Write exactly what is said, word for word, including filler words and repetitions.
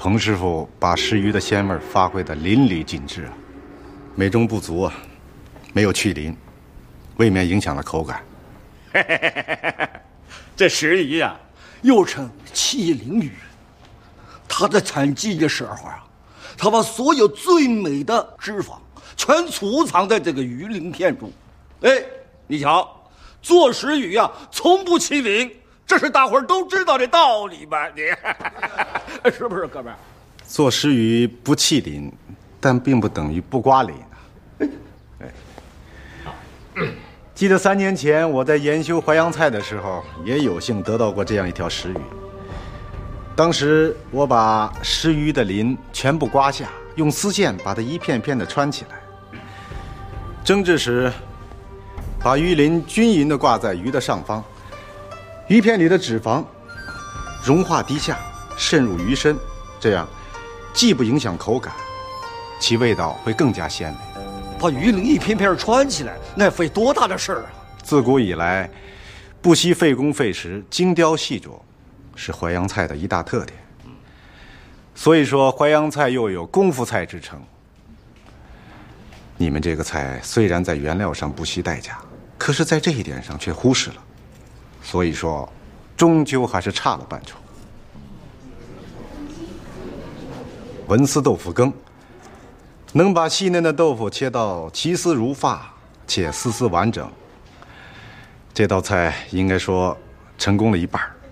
彭师傅把石鱼的鲜味发挥得淋漓尽致啊，美中不足啊，没有去鳞，未免影响了口感。 嘿嘿嘿嘿嘿，这石鱼啊，又称麒麟鱼。它在产季的时候啊，它把所有最美的脂肪全储藏在这个鱼鳞片中。哎，你瞧，做石鱼啊，从不起鳞，这是大伙儿都知道的道理吧？你是不是，哥们儿？ 做石鱼不起鳞，但并不等于不刮鳞啊。哎，记得三年前我在研修淮扬菜的时候，也有幸得到过这样一条石鱼。当时我把石鱼的鳞全部刮下，用丝线把它一片片的穿起来。蒸制时，把鱼鳞均匀地挂在鱼的上方，鱼片里的脂肪融化滴下，渗入鱼身，这样既不影响口感，其味道会更加鲜美。 把鱼鳞一片片穿起来，那费多大的事儿啊！ 自古以来，不惜费工费时，精雕细琢，是淮扬菜的一大特点。所以说，淮扬菜又有功夫菜之称。你们这个菜虽然在原料上不惜代价，可是在这一点上却忽视了，所以说，终究还是差了半筹。文思豆腐羹，能把细嫩的豆腐切到齐丝如发，且丝丝完整，这道菜应该说成功了一半。